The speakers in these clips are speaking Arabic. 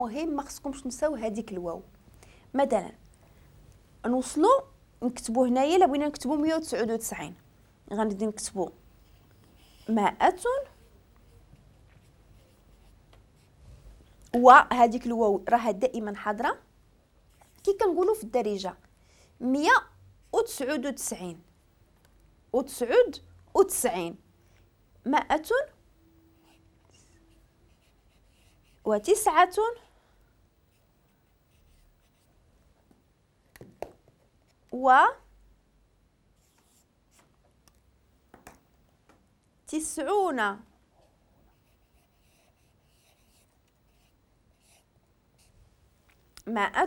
مهم ما خصكمش تنساو هذيك الواو. مثلا نوصلوا نكتبوا هنايا، الا بغينا نكتبوا 199 غنبدا نكتبوا 100 وهذيك الواو راها دائما حاضره. كي كنقولوا في الدارجه 199 و99 100 وتسعة وتسعون مائة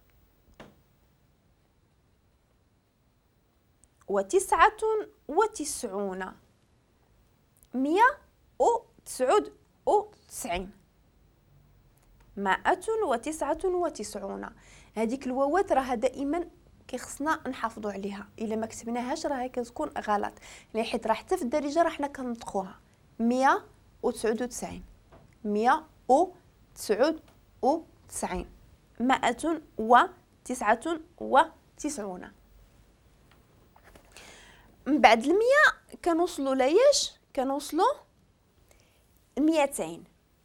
وتسعة وتسعون 199 199. هذيك الواوات راها دائما كيخصنا نحافظوا عليها، الا ما كتبناهاش راها كتكون غلط، حيت راه حتى في الدارجه راه حنا كنطقوها 199 199 199. من بعد 100 كنوصلوا لياش؟ كنوصلوا 200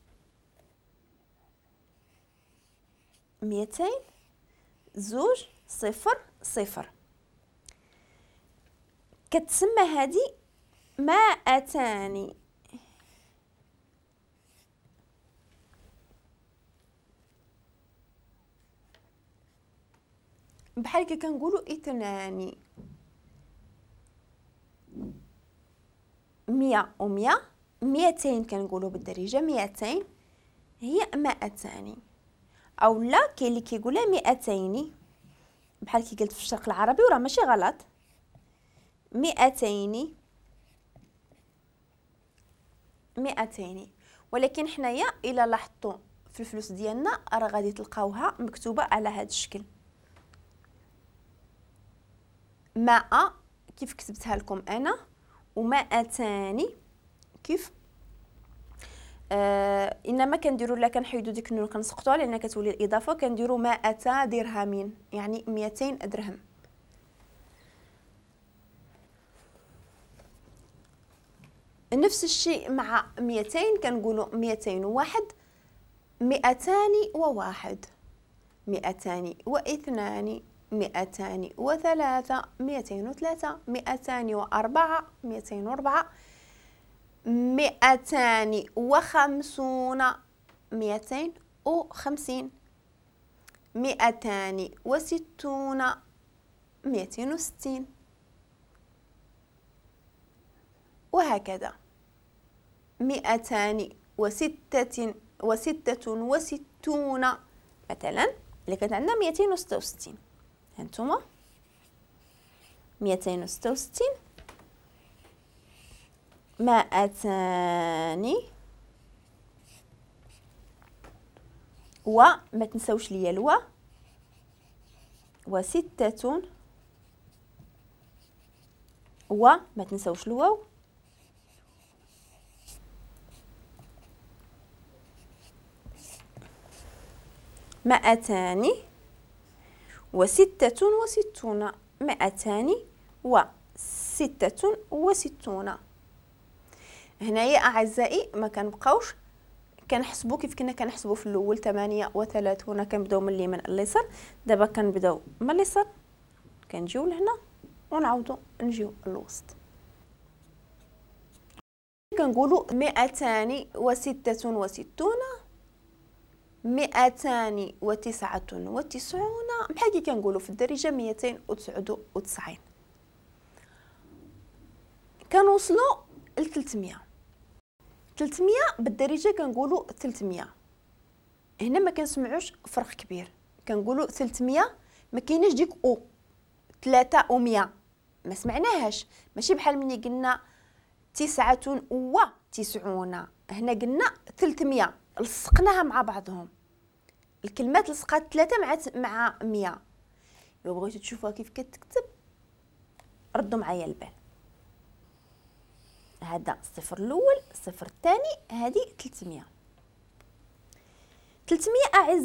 زوج صفر صفر. كتسمى هذه مائتان. بحال كي كنقولوا اثنان. 100 و100 200 كنقولوا بالدارجه 200 هي 200. او لا كاين اللي كيقولها 200 بحال كي قلت في الشرق العربي وراه ماشي غلط. 200 ولكن حنايا الا لاحظتوا في الفلوس ديالنا راه غادي تلقاوها مكتوبه على هذا الشكل. 100 كيف كتبتها لكم انا، و200 كيف انما كنديروا لا كنحيدوا ديك النون كنسقطوها لان كتولي الاضافه، كنديروا 100 درهم يعني 200 درهم. نفس الشيء مع 200 كنقولوا 201 201 202 203 203 204 204 250 250 260 260 وهكذا 266 مثلا. اللي كانت عندنا 266 هانتوما 266 200 وما تنساوش ليا الوا وستة وما تنساوش الواو مائتان وستة وستون 266. هنايا اعزائي ما كنبقاوش كنحسبوا كيف كنا كنحسبوا في الاول 38 كنبداو من اليمين اليسار. دابا كنبداو من اليسار كنجيو لهنا ونعاودوا نجيو للوسط. كنقولوا 266 299 بحال كي كنقولوا في الدارجه 299. كنوصلوا ل 300 بالدارجه كنقولوا 300. هنا ما كنسمعوش فرق كبير، كنقولوا 300 ما كايناش ديك او 3 و100 ما سمعناهاش. ماشي بحال ملي قلنا 99 هنا قلنا 300 لصقناها مع بعضهم، الكلمات لصقات 3 مع 100. لو بغيتو تشوفوها كيف كتكتب ردوا معايا البال. هذا الصفر الاول، الصفر الثاني، هذه 300. 300 أعزائي